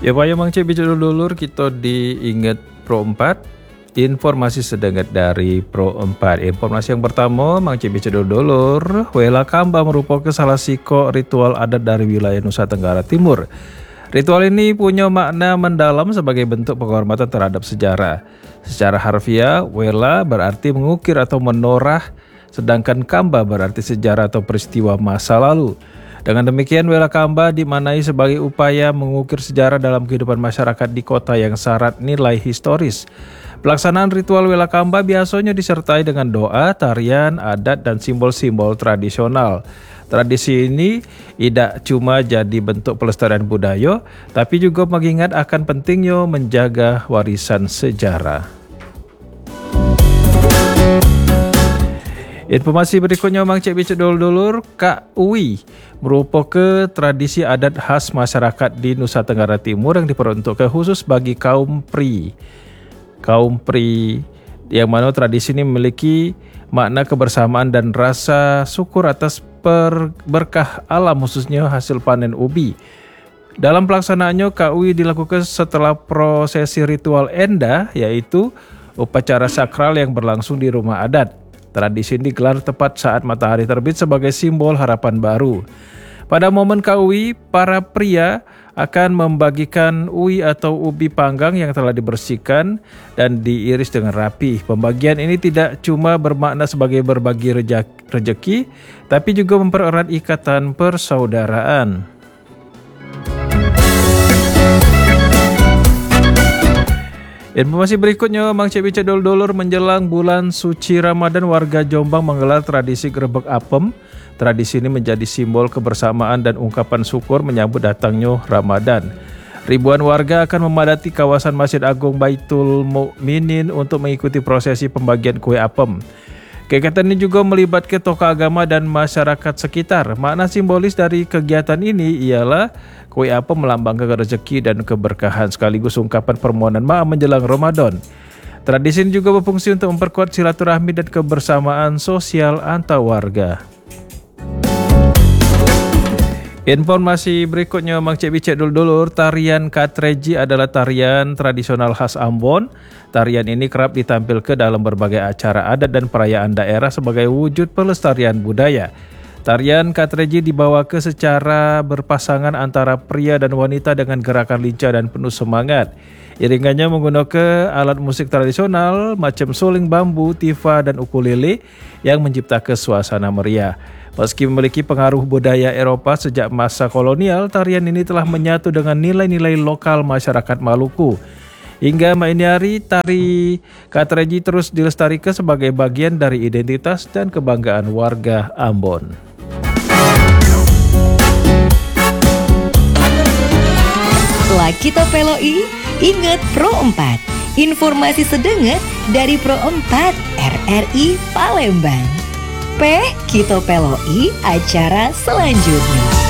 Ya Pak Mang Cek bicara dulur kita diingat Pro 4. Informasi sedengat dari Pro 4. Informasi yang pertama, Mang Cek bicara dulur, Wela Kamba merupakan salah siko ritual adat dari wilayah Nusa Tenggara Timur. Ritual ini punya makna mendalam sebagai bentuk penghormatan terhadap sejarah. Secara harfiah, Wela berarti mengukir atau menorah, sedangkan Kamba berarti sejarah atau peristiwa masa lalu. Dengan demikian, Wela Kamba dimaknai sebagai upaya mengukir sejarah dalam kehidupan masyarakat di kota yang syarat nilai historis. Pelaksanaan ritual Wela Kamba biasanya disertai dengan doa, tarian, adat, dan simbol-simbol tradisional. Tradisi ini tidak cuma jadi bentuk pelestarian budaya, tapi juga mengingat akan pentingnya menjaga warisan sejarah. Informasi berikutnya Mang Cek bicara dulur, Kak Uwi merupakan tradisi adat khas masyarakat di Nusa Tenggara Timur yang diperuntukkan khusus bagi kaum Pri. Kaum Pri yang mana tradisi ini memiliki makna kebersamaan dan rasa syukur atas berkah alam khususnya hasil panen ubi. Dalam pelaksanaannya Kak Uwi dilakukan setelah prosesi ritual Enda, yaitu upacara sakral yang berlangsung di rumah adat. Tradisi ini digelar tepat saat matahari terbit sebagai simbol harapan baru. Pada momen Kawi, para pria akan membagikan uwi atau ubi panggang yang telah dibersihkan dan diiris dengan rapi. Pembagian ini tidak cuma bermakna sebagai berbagi rejeki, tapi juga mempererat ikatan persaudaraan. Informasi berikutnya, Mang Cek bicara dulur menjelang bulan suci Ramadan, warga Jombang menggelar tradisi grebek apem. Tradisi ini menjadi simbol kebersamaan dan ungkapan syukur menyambut datangnya Ramadan. Ribuan warga akan memadati kawasan Masjid Agung Baitul Mukminin untuk mengikuti prosesi pembagian kue apem. Kegiatan ini juga melibatkan tokoh agama dan masyarakat sekitar. Makna simbolis dari kegiatan ini ialah kue apem melambangkan rezeki dan keberkahan sekaligus ungkapan permohonan maaf menjelang Ramadan. Tradisi ini juga berfungsi untuk memperkuat silaturahmi dan kebersamaan sosial antar warga. Informasi berikutnya Mang Cek bicek dulur, tarian Katreji adalah tarian tradisional khas Ambon. Tarian ini kerap ditampilkan dalam berbagai acara adat dan perayaan daerah sebagai wujud pelestarian budaya. Tarian Katreji dibawakan secara berpasangan antara pria dan wanita dengan gerakan lincah dan penuh semangat. Iringannya menggunakan alat musik tradisional macam suling bambu, tifa, dan ukulele yang menciptakan suasana meriah. Meski memiliki pengaruh budaya Eropa sejak masa kolonial, tarian ini telah menyatu dengan nilai-nilai lokal masyarakat Maluku. Hingga ini hari, tari Katreji terus dilestarikan sebagai bagian dari identitas dan kebanggaan warga Ambon. Setelah kita peloi, ingat Pro 4. Informasi sedengat dari Pro 4 RRI Palembang. Kita peloi acara selanjutnya.